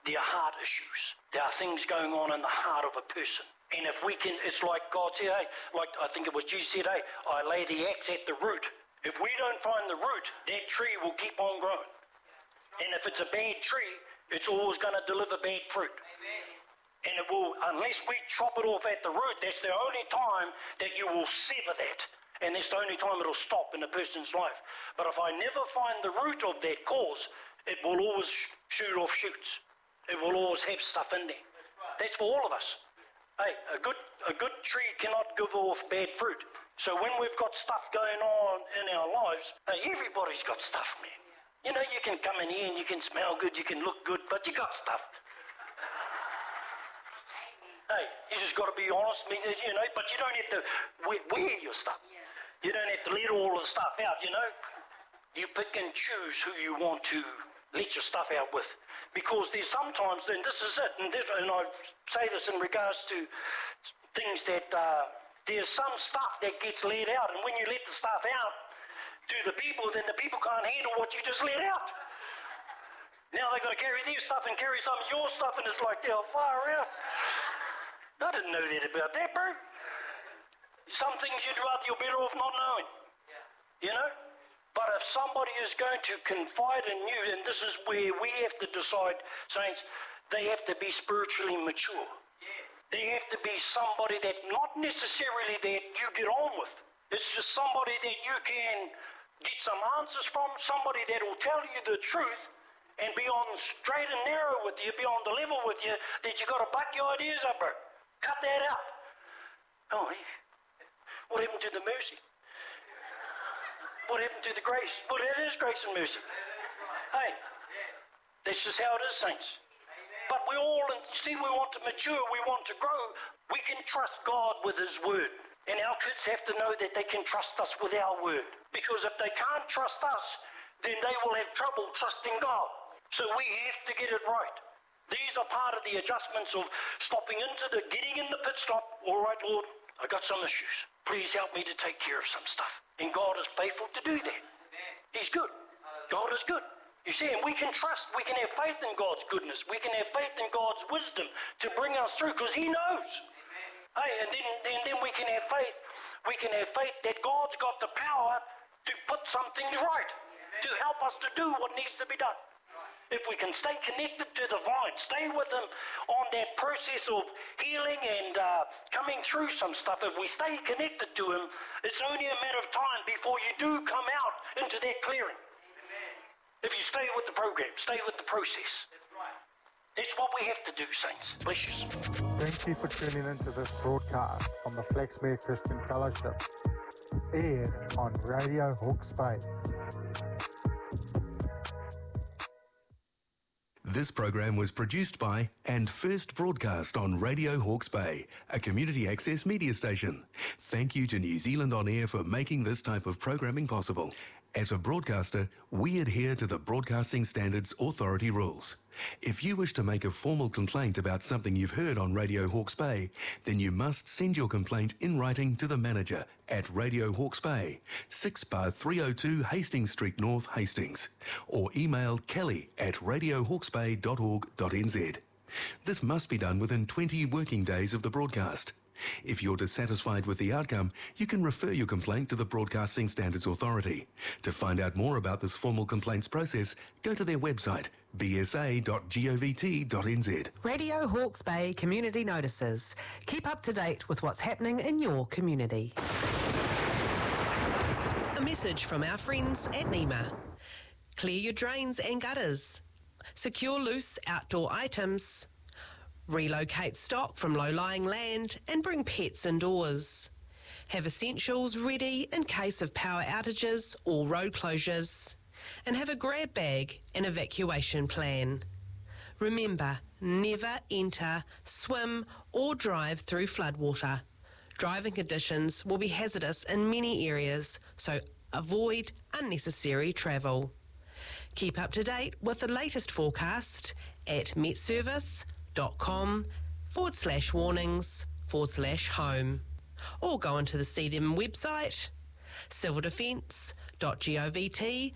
There are heart issues. There are things going on in the heart of a person. And if we can, it's like God said, hey, like I think it was Jesus said, hey, I lay the axe at the root. If we don't find the root, that tree will keep on growing. And if it's a bad tree, it's always going to deliver bad fruit. Amen. And it will, unless we chop it off at the root, that's the only time that you will sever that. And that's the only time it'll stop in a person's life. But if I never find the root of that cause, it will always shoot off shoots. It will always have stuff in there. That's for all of us. Hey, a good tree cannot give off bad fruit. So when we've got stuff going on in our lives, hey, everybody's got stuff, man. You know, you can come in here and you can smell good, you can look good, but you got stuff. Hey, you just got to be honest, you know, but you don't have to wear your stuff. You don't have to let all the stuff out, you know. You pick and choose who you want to let your stuff out with. Because there's sometimes, and this is it, and I say this in regards to things that there's some stuff that gets let out, and when you let the stuff out to the people, then the people can't handle what you just let out. Now they've got to carry their stuff and carry some of your stuff, and it's like they're far out. I didn't know that about that, bro. Some things you're better off not knowing. You know? But if somebody is going to confide in you, and this is where we have to decide, saints, they have to be spiritually mature. They have to be somebody that not necessarily that you get on with. It's just somebody that you can get some answers from, somebody that will tell you the truth and be on straight and narrow with you, be on the level with you, that you got to buck your ideas up, bro. Cut that out. Oh, what happened to the mercy? What happened to the grace? Well, it is grace and mercy. Hey, that's just how it is, saints. But we want to mature, we want to grow. We can trust God with His word. And our kids have to know that they can trust us with our word. Because if they can't trust us, then they will have trouble trusting God. So we have to get it right. These are part of the adjustments of getting in the pit stop. All right, Lord, I got some issues. Please help me to take care of some stuff. And God is faithful to do that. He's good. God is good. You see, and we can have faith in God's goodness. We can have faith in God's wisdom to bring us through because He knows. Hey, and then we can have faith. We can have faith that God's got the power to put some things right, to help us to do what needs to be done. If we can stay connected to the vine, stay with Him on that process of healing and coming through some stuff, if we stay connected to Him, it's only a matter of time before you do come out into that clearing. If you stay with the program, stay with the process. That's what we have to do, saints. Bless you. Thank you for tuning into this broadcast from the Flaxmere Christian Fellowship, aired on Radio Hawke's Bay. This program was produced by and first broadcast on Radio Hawke's Bay, a community access media station. Thank you to New Zealand On Air for making this type of programming possible. As a broadcaster, we adhere to the Broadcasting Standards Authority rules. If you wish to make a formal complaint about something you've heard on Radio Hawke's Bay, then you must send your complaint in writing to the manager at Radio Hawke's Bay, 6 Bar 302 Hastings Street North, Hastings, or email kelly@radiohawksbay.org.nz. This must be done within 20 working days of the broadcast. If you're dissatisfied with the outcome, you can refer your complaint to the Broadcasting Standards Authority. To find out more about this formal complaints process, go to their website, bsa.govt.nz. Radio Hawke's Bay Community Notices. Keep up to date with what's happening in your community. A message from our friends at NEMA. Clear your drains and gutters. Secure loose outdoor items. Relocate stock from low-lying land and bring pets indoors. Have essentials ready in case of power outages or road closures. And have a grab bag and evacuation plan. Remember, never enter, swim or drive through floodwater. Driving conditions will be hazardous in many areas, so avoid unnecessary travel. Keep up to date with the latest forecast at metservice.com/warnings/home, or go onto the CDM website, civildefence.govt.nz